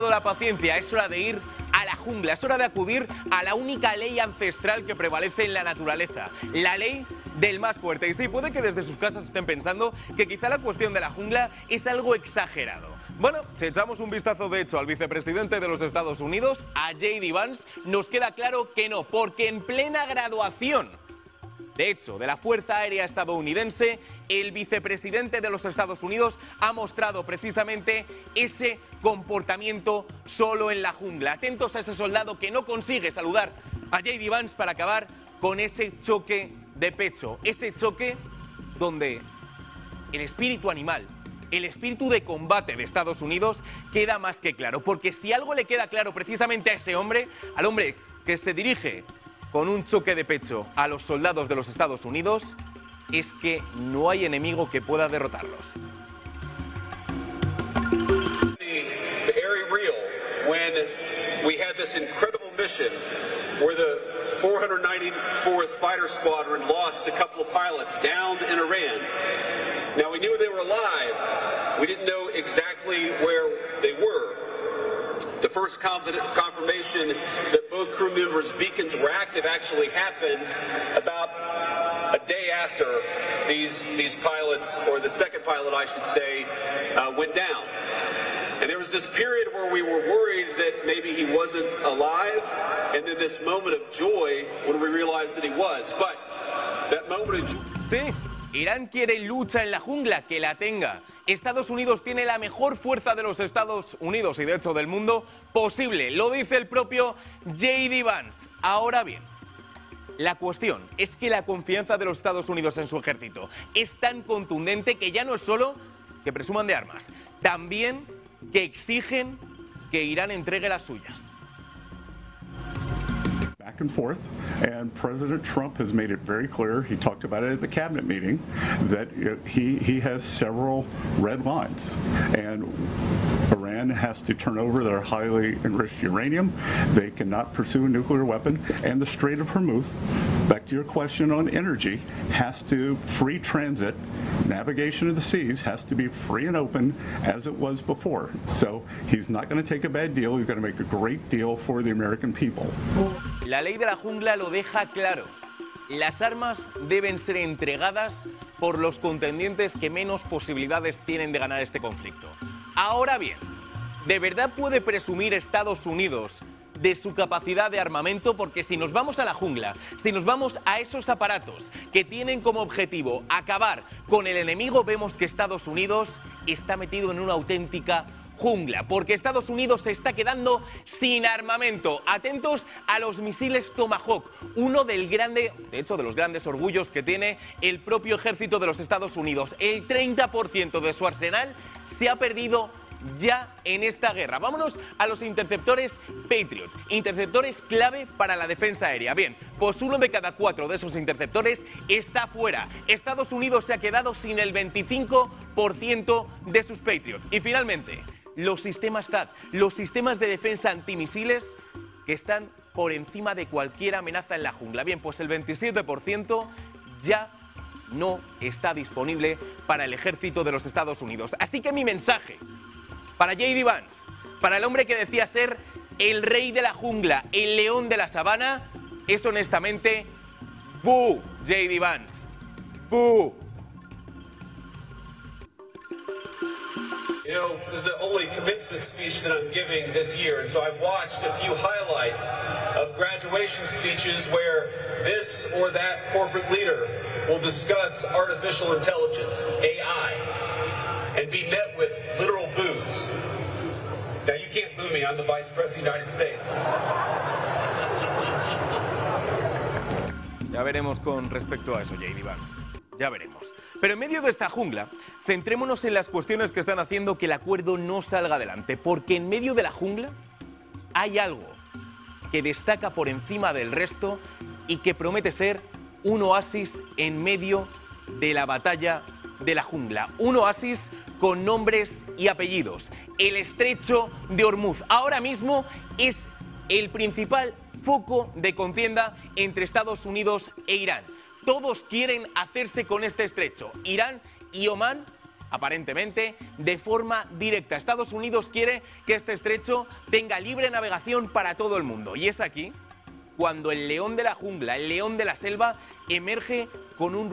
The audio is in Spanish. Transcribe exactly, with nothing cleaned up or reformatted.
la paciencia, es hora de ir a la jungla, es hora de acudir a la única ley ancestral que prevalece en la naturaleza, la ley del más fuerte. Y sí, puede que desde sus casas estén pensando que quizá la cuestión de la jungla es algo exagerado. Bueno, si echamos un vistazo de hecho al vicepresidente de los Estados Unidos, a J D Vance, nos queda claro que no, porque en plena graduación, de hecho, de la Fuerza Aérea Estadounidense, el vicepresidente de los Estados Unidos ha mostrado precisamente ese comportamiento solo en la jungla. Atentos a ese soldado que no consigue saludar a J D Vance para acabar con ese choque de pecho, ese choque donde el espíritu animal, el espíritu de combate de Estados Unidos queda más que claro, porque si algo le queda claro precisamente a ese hombre, al hombre que se dirige con un choque de pecho a los soldados de los Estados Unidos, es que no hay enemigo que pueda derrotarlos. Very real when we had this incredible mission where the four hundred ninety-fourth Fighter Squadron lost a couple of pilots downed in Iran. Now we knew they were alive. We didn't know exactly where they were. The first confirmation that both crew members' beacons were active actually happened about a day after these these pilots, or the second pilot I should say, uh, went down. And there was this period where we were worried that maybe he wasn't alive, and then this moment of joy when we realized that he was. But that moment of joy... Sí, Irán quiere lucha en la jungla, que la tenga. Estados Unidos tiene la mejor fuerza de los Estados Unidos y de hecho del mundo posible, lo dice el propio J D Vance. Ahora bien, la cuestión es que la confianza de los Estados Unidos en su ejército es tan contundente que ya no es solo que presuman de armas, también que exigen que Irán entregue las suyas. Back and forth, and President Trump has made it very clear, he talked about it at the cabinet meeting, that it, he, he has several red lines, and Iran has to turn over their highly enriched uranium, they cannot pursue a nuclear weapon, and the Strait of Hormuz, back to your question on energy, has to free transit, navigation of the seas has to be free and open as it was before. So he's not going to take a bad deal, he's going to make a great deal for the American people. La ley de la jungla lo deja claro. Las armas deben ser entregadas por los contendientes que menos posibilidades tienen de ganar este conflicto. Ahora bien, ¿de verdad puede presumir Estados Unidos de su capacidad de armamento? Porque si nos vamos a la jungla, si nos vamos a esos aparatos que tienen como objetivo acabar con el enemigo, vemos que Estados Unidos está metido en una auténtica jungla, porque Estados Unidos se está quedando sin armamento. Atentos a los misiles Tomahawk, uno del grande, de hecho de los grandes orgullos que tiene el propio ejército de los Estados Unidos. El treinta por ciento de su arsenal se ha perdido ya en esta guerra. Vámonos a los interceptores Patriot, interceptores clave para la defensa aérea. Bien, pues uno de cada cuatro de esos interceptores está fuera. Estados Unidos se ha quedado sin el veinticinco por ciento de sus Patriot. Y finalmente, los sistemas T A D, los sistemas de defensa antimisiles que están por encima de cualquier amenaza en la jungla. Bien, pues el veintisiete por ciento ya no está disponible para el ejército de los Estados Unidos. Así que mi mensaje para J D Vance, para el hombre que decía ser el rey de la jungla, el león de la sabana, es honestamente ¡bú! J D Vance, ¡bú! You know, this is the only commencement speech that I'm giving this year, and so I've watched a few highlights of graduation speeches where this or that corporate leader will discuss artificial intelligence, A I, and be met with literal boos. Now, you can't boo me, I'm the Vice President of the United States. Ya veremos con respecto a eso, J D Vance. Ya veremos. Pero en medio de esta jungla, centrémonos en las cuestiones que están haciendo que el acuerdo no salga adelante. Porque en medio de la jungla hay algo que destaca por encima del resto y que promete ser un oasis en medio de la batalla de la jungla. Un oasis con nombres y apellidos. El Estrecho de Hormuz. Ahora mismo es el principal foco de contienda entre Estados Unidos e Irán. Todos quieren hacerse con este estrecho. Irán y Omán aparentemente, de forma directa. Estados Unidos quiere que este estrecho tenga libre navegación para todo el mundo. Y es aquí cuando el león de la jungla, el león de la selva, emerge con un